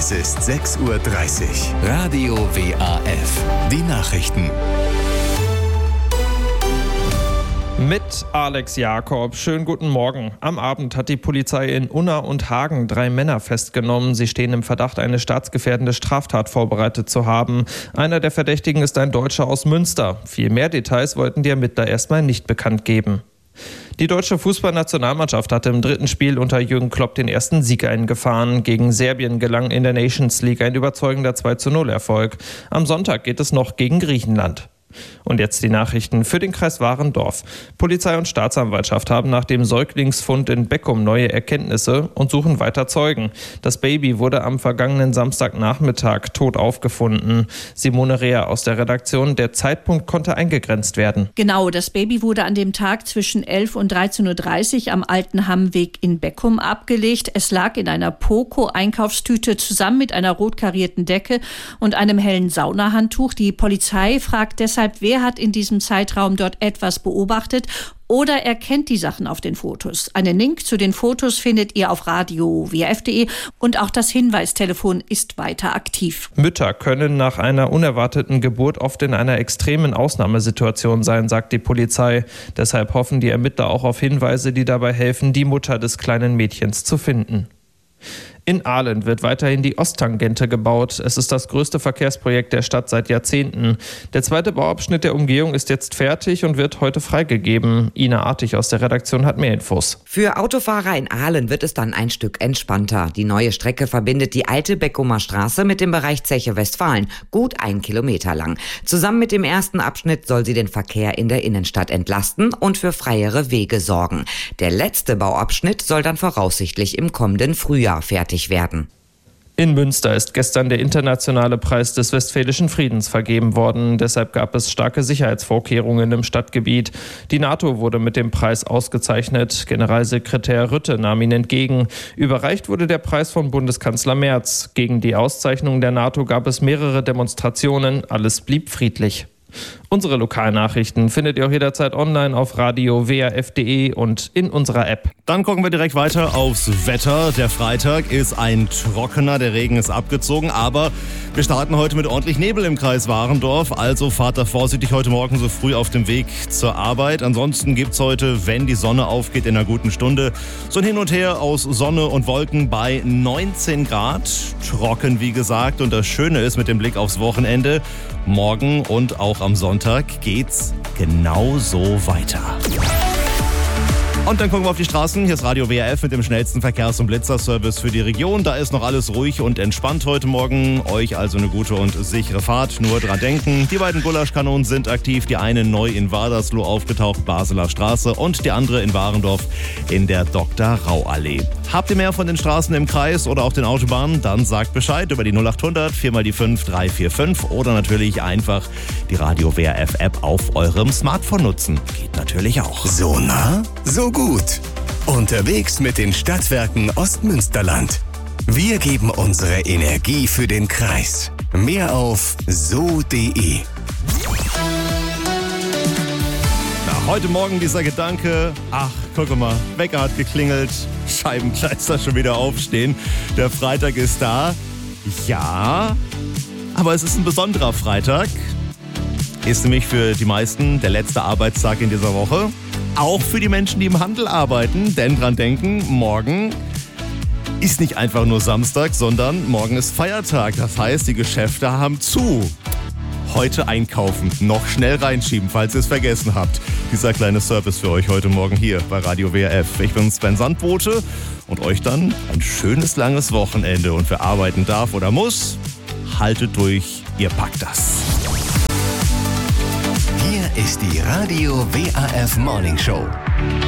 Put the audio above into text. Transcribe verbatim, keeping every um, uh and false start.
Es ist sechs Uhr dreißig. Radio W A F. Die Nachrichten. Mit Alex Jakob. Schönen guten Morgen. Am Abend hat die Polizei in Unna und Hagen drei Männer festgenommen. Sie stehen im Verdacht, eine staatsgefährdende Straftat vorbereitet zu haben. Einer der Verdächtigen ist ein Deutscher aus Münster. Viel mehr Details wollten die Ermittler erstmal nicht bekannt geben. Die deutsche Fußballnationalmannschaft hatte im dritten Spiel unter Jürgen Klopp den ersten Sieg eingefahren. Gegen Serbien gelang in der Nations League ein überzeugender zwei zu null Erfolg. Am Sonntag geht es noch gegen Griechenland. Und jetzt die Nachrichten für den Kreis Warendorf. Polizei und Staatsanwaltschaft haben nach dem Säuglingsfund in Beckum neue Erkenntnisse und suchen weiter Zeugen. Das Baby wurde am vergangenen Samstagnachmittag tot aufgefunden. Simone Reher aus der Redaktion. Der Zeitpunkt konnte eingegrenzt werden. Genau, das Baby wurde an dem Tag zwischen elf und dreizehn Uhr dreißig am Alten Hammweg in Beckum abgelegt. Es lag in einer Poco-Einkaufstüte zusammen mit einer rot karierten Decke und einem hellen Saunahandtuch. Die Polizei fragt deshalb, wer hat in diesem Zeitraum dort etwas beobachtet oder erkennt die Sachen auf den Fotos. Einen Link zu den Fotos findet ihr auf radio w f punkt d e und auch das Hinweistelefon ist weiter aktiv. Mütter können nach einer unerwarteten Geburt oft in einer extremen Ausnahmesituation sein, sagt die Polizei. Deshalb hoffen die Ermittler auch auf Hinweise, die dabei helfen, die Mutter des kleinen Mädchens zu finden. In Ahlen wird weiterhin die Osttangente gebaut. Es ist das größte Verkehrsprojekt der Stadt seit Jahrzehnten. Der zweite Bauabschnitt der Umgehung ist jetzt fertig und wird heute freigegeben. Ina Artig aus der Redaktion hat mehr Infos. Für Autofahrer in Ahlen wird es dann ein Stück entspannter. Die neue Strecke verbindet die alte Beckumer Straße mit dem Bereich Zeche Westfalen, gut ein Kilometer lang. Zusammen mit dem ersten Abschnitt soll sie den Verkehr in der Innenstadt entlasten und für freiere Wege sorgen. Der letzte Bauabschnitt soll dann voraussichtlich im kommenden Frühjahr fertig werden. In Münster ist gestern der internationale Preis des Westfälischen Friedens vergeben worden. Deshalb gab es starke Sicherheitsvorkehrungen im Stadtgebiet. Die NATO wurde mit dem Preis ausgezeichnet. Generalsekretär Rütte nahm ihn entgegen. Überreicht wurde der Preis von Bundeskanzler Merz. Gegen die Auszeichnung der NATO gab es mehrere Demonstrationen. Alles blieb friedlich. Unsere Lokalnachrichten findet ihr auch jederzeit online auf radio w a f punkt d e und in unserer App. Dann gucken wir direkt weiter aufs Wetter. Der Freitag ist ein trockener, der Regen ist abgezogen, aber wir starten heute mit ordentlich Nebel im Kreis Warendorf. Also fahrt da vorsichtig heute Morgen so früh auf dem Weg zur Arbeit. Ansonsten gibt's heute, wenn die Sonne aufgeht, in einer guten Stunde so ein Hin und Her aus Sonne und Wolken bei neunzehn Grad. Trocken, wie gesagt. Und das Schöne ist mit dem Blick aufs Wochenende, morgen und auch am Sonntag geht's genauso weiter. Und dann gucken wir auf die Straßen. Hier ist Radio W A F mit dem schnellsten Verkehrs- und Blitzerservice für die Region. Da ist noch alles ruhig und entspannt heute Morgen. Euch also eine gute und sichere Fahrt. Nur dran denken, die beiden Gulaschkanonen sind aktiv. Die eine neu in Wadersloh aufgetaucht, Basler Straße, und die andere in Warendorf in der Doktor Rau Allee. Habt ihr mehr von den Straßen im Kreis oder auch den Autobahnen? Dann sagt Bescheid über die null acht hundert vier mal die fünf drei vier fünf oder natürlich einfach die Radio W A F App auf eurem Smartphone nutzen. Geht natürlich auch. So nah, so gut. Unterwegs mit den Stadtwerken Ostmünsterland. Wir geben unsere Energie für den Kreis. Mehr auf so punkt d e. Na, heute Morgen dieser Gedanke, ach, guck mal, Wecker hat geklingelt, Scheibenkleister schon wieder aufstehen. Der Freitag ist da. Ja, aber es ist ein besonderer Freitag. Ist nämlich für die meisten der letzte Arbeitstag in dieser Woche. Auch für die Menschen, die im Handel arbeiten. Denn dran denken, morgen ist nicht einfach nur Samstag, sondern morgen ist Feiertag. Das heißt, die Geschäfte haben zu. Heute einkaufen, noch schnell reinschieben, falls ihr es vergessen habt. Dieser kleine Service für euch heute Morgen hier bei Radio W A F. Ich bin Sven Sandbote und euch dann ein schönes langes Wochenende. Und wer arbeiten darf oder muss, haltet durch, ihr packt das. Hier ist die Radio W A F Morning Show.